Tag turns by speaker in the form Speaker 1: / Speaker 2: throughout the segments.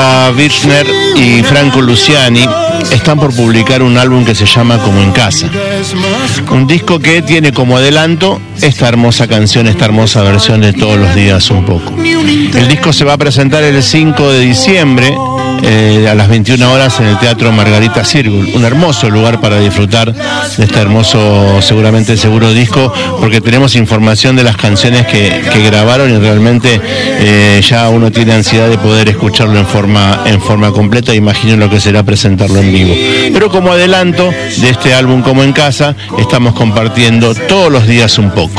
Speaker 1: Victoria Birchner y Franco Luciani están por publicar un álbum que se llama Como en Casa. Un disco que tiene como adelanto esta hermosa canción, esta hermosa versión de Todos los días un poco. El disco se va a presentar el 5 de diciembre a las 21 horas en el Teatro Margarita Sirgul, un hermoso lugar para disfrutar de este hermoso, seguramente seguro disco, porque tenemos información de las canciones que grabaron y realmente ya uno tiene ansiedad de poder escucharlo en forma completa. Imagino lo que será presentarlo en vivo. Pero como adelanto de este álbum Como en Casa, estamos compartiendo Todos los días un poco.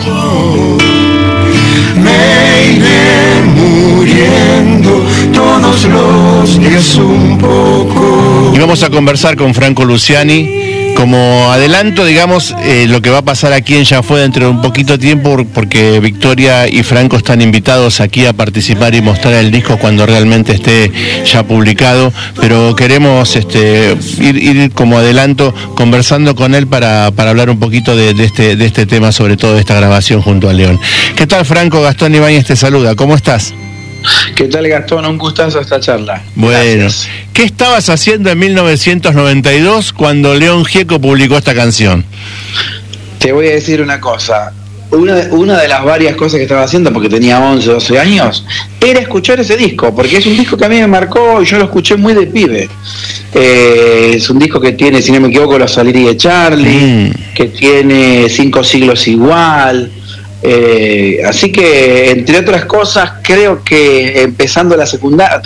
Speaker 2: Me iré muriendo todos los días un poco.
Speaker 1: Y vamos a conversar con Franco Luciani. Como adelanto, digamos, lo que va a pasar aquí en Ya Fue dentro de un poquito tiempo, porque Victoria y Franco están invitados aquí a participar y mostrar el disco cuando realmente esté ya publicado, pero queremos ir como adelanto conversando con él para hablar un poquito de este tema, sobre todo de esta grabación junto a León. ¿Qué tal, Franco? Gastón Ibáñez te saluda, ¿cómo estás?
Speaker 3: ¿Qué tal, Gastón? Un gustazo esta charla.
Speaker 1: Bueno,
Speaker 3: gracias.
Speaker 1: ¿Qué estabas haciendo en 1992 cuando León Gieco publicó esta canción?
Speaker 3: Te voy a decir una cosa. Una de las varias cosas que estaba haciendo, porque tenía 11, 12 años, era escuchar ese disco, porque es un disco que a mí me marcó y yo lo escuché muy de pibe. Es un disco que tiene, si no me equivoco, Los Salieri de Charlie, que tiene 5 siglos igual. Así que, entre otras cosas, creo que empezando la secundaria,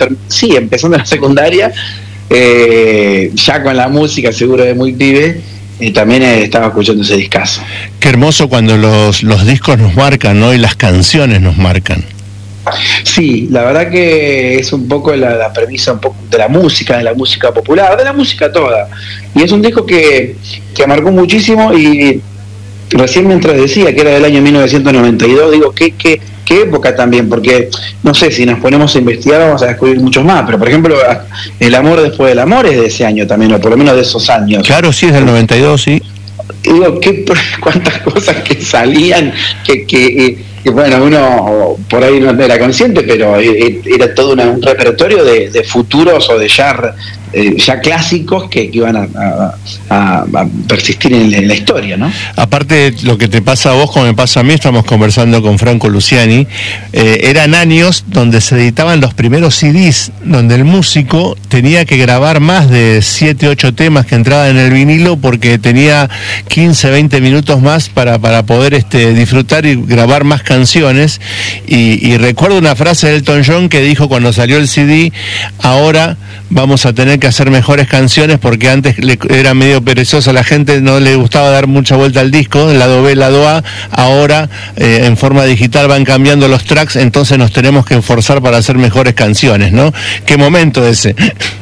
Speaker 3: ya con la música seguro de muy pibe, también estaba escuchando ese discazo.
Speaker 1: Qué hermoso cuando los discos nos marcan, ¿no? Y las canciones nos marcan.
Speaker 3: Sí, la verdad que es un poco la premisa un poco de la música popular, de la música toda. Y es un disco que marcó muchísimo. Y recién mientras decía que era del año 1992, digo, ¿qué época también? Porque, no sé, si nos ponemos a investigar vamos a descubrir muchos más, pero por ejemplo, El amor después del amor es de ese año también, o por lo menos de esos años.
Speaker 1: Claro, sí, es del 92, sí.
Speaker 3: Digo, cuántas cosas que salían, que bueno, uno por ahí no era consciente, pero era todo un repertorio de futuros o de ya clásicos que iban a persistir en la historia, ¿no?
Speaker 1: Aparte, lo que te pasa a vos como me pasa a mí, estamos conversando con Franco Luciani, eran años donde se editaban los primeros CDs, donde el músico tenía que grabar más de 7, 8 temas que entraban en el vinilo, porque tenía 15, 20 minutos más para poder disfrutar y grabar más canciones. Y recuerdo una frase de Elton John que dijo cuando salió el CD: ahora vamos a tener que hacer mejores canciones, porque antes era medio perezosa, la gente no le gustaba dar mucha vuelta al disco, lado B, lado A, ahora en forma digital van cambiando los tracks, entonces nos tenemos que esforzar para hacer mejores canciones, ¿no? Qué momento ese.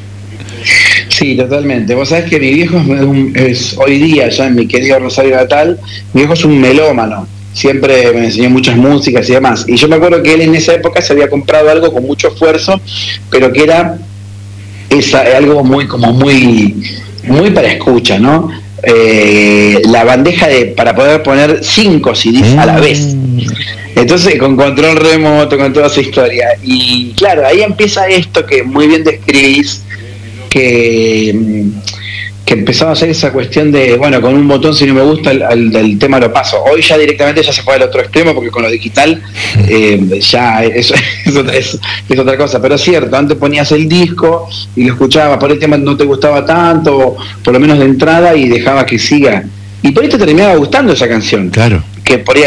Speaker 3: Sí, totalmente. Vos sabés que mi viejo es hoy día, ya en mi querido Rosario Natal, mi viejo es un melómano. Siempre me enseñó muchas músicas y demás. Y yo me acuerdo que él en esa época se había comprado algo con mucho esfuerzo, pero que era algo muy para escucha, ¿no? La bandeja para poder poner 5 CDs a la vez. Entonces, con control remoto, con toda esa historia. Y claro, ahí empieza esto que muy bien describís, que empezaba a hacer esa cuestión de, bueno, con un botón, si no me gusta el tema lo paso. Hoy ya directamente ya se fue al otro extremo, porque con lo digital ya es otra cosa. Pero es cierto, antes ponías el disco y lo escuchabas, por el tema no te gustaba tanto, por lo menos de entrada, y dejaba que siga. Y por ahí te terminaba gustando esa canción.
Speaker 1: Claro.
Speaker 3: Que por ahí